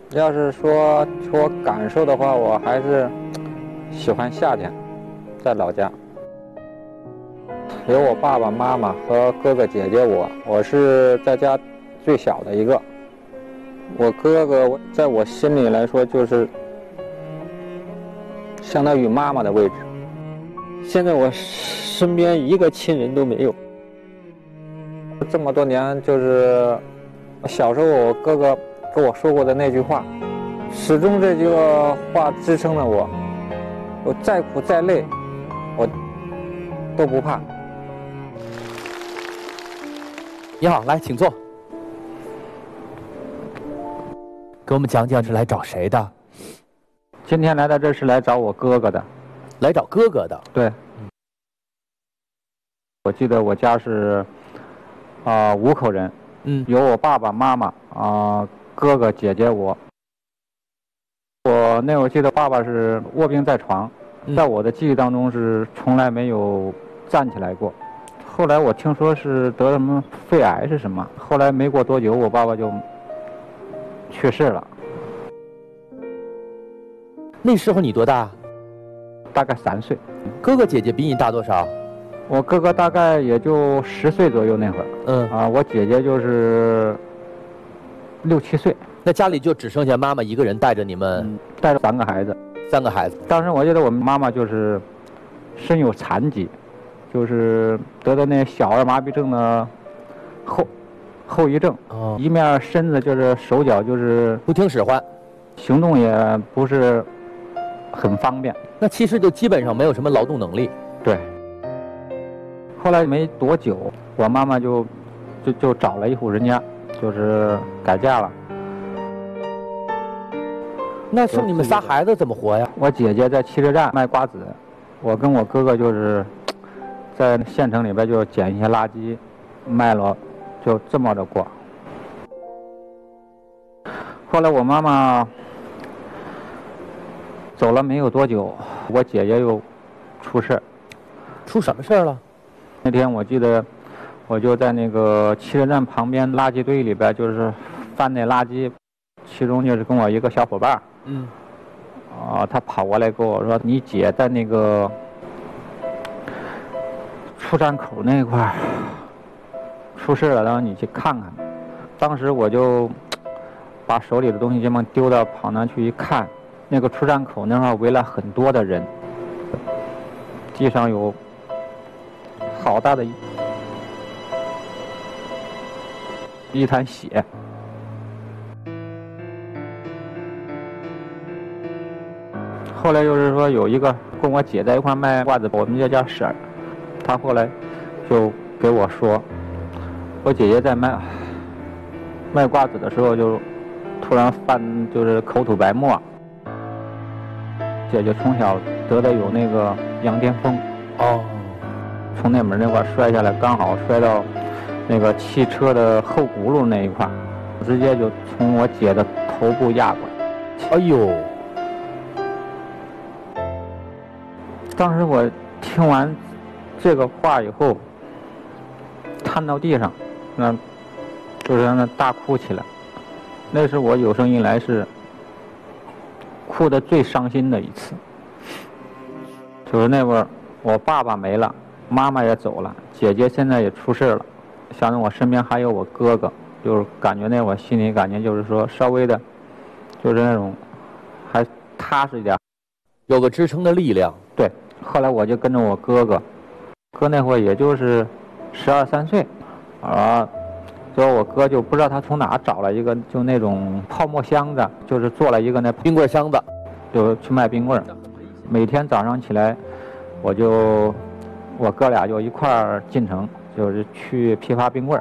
要是说我感受的话，我还是喜欢夏天，在老家有我爸爸妈妈和哥哥姐姐我是在家最小的一个。我哥哥在我心里来说就是相当于妈妈的位置。现在我身边一个亲人都没有。这么多年，就是小时候我哥哥跟我说过的那句话，始终这句话支撑了我。我再苦再累，我都不怕。 你好，来，请坐。给我们讲讲是来找谁的？ 今天来到这是来找我哥哥的。 来找哥哥的。 对。我记得我家是5口人，有我爸爸妈妈哥哥姐姐我。我那会儿记得爸爸是卧病在床，在我的记忆当中是从来没有站起来过。后来我听说是得了什么肺癌是什么，后来没过多久我爸爸就去世了。 那时候你多大？ 大概3岁。 哥哥姐姐比你大多少？ 我哥哥大概也就10岁左右那会儿。我姐姐就是6、7岁。 那家里就只剩下妈妈一个人带着你们？ 带着3个孩子。 3个孩子。 当时我记得我们妈妈就是身有残疾，就是得的那小儿麻痹症的后遗症。一面身子就是手脚就是不听使唤， 行动也不是很方便。 那其实就基本上没有什么劳动能力。 对。后来没多久，我妈妈就找了一户人家，就是改嫁了。 那剩你们仨孩子怎么活呀？ 我姐姐在汽车站卖瓜子，我跟我哥哥就是在县城里边就捡一些垃圾卖了，就这么着过。后来我妈妈走了没有多久，我姐姐又出事。 出什么事了？ 那天我记得我就在那个汽车站旁边垃圾堆里边就是翻那垃圾，其中就是跟我一个小伙伴。他跑过来跟我说：“你姐在那个出站口那块儿出事了，让你去看看。”当时我就把手里的东西这么丢到跑那去一看，那个出站口那块围了很多的人，地上有好大的一滩血。后来就是说有一个跟我姐在一块卖瓜子，我们就叫婶儿，她后来就给我说，我姐姐在卖瓜子的时候就突然就是口吐白沫。姐姐从小得的有那个羊癫疯。从那门那块摔下来，刚好摔到那个汽车的后轱辘那一块，直接就从我姐的头部压过来。 哎呦！ 当时我听完这个话以后，瘫到地上，就是让那大哭起来。那是我有生以来是哭得最伤心的一次。就是那会儿，我爸爸没了，妈妈也走了，姐姐现在也出事了，想着我身边还有我哥哥，就是感觉那会儿心里感觉就是说稍微的，就是那种还踏实一点， 有个支撑的力量。 对。后来我就跟着我哥哥那会儿也就是12、13岁，最后我哥就不知道他从哪找了一个就那种泡沫箱子，就是做了一个那冰棍箱子， 就去卖冰棍。每天早上起来，我哥俩就一块儿进城，就是去批发冰棍。